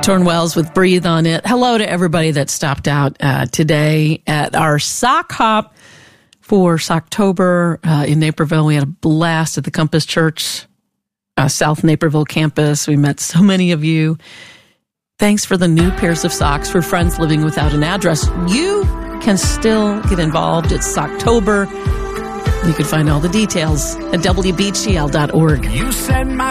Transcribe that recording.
Torn Wells with Breathe on It. Hello to everybody that stopped out today at our sock hop for Socktober in Naperville. We had a blast at the Compass Church, South Naperville campus. We met so many of you. Thanks for the new pairs of socks for friends living without an address. You can still get involved. It's Socktober. You can find all the details at WBGL.org. You said my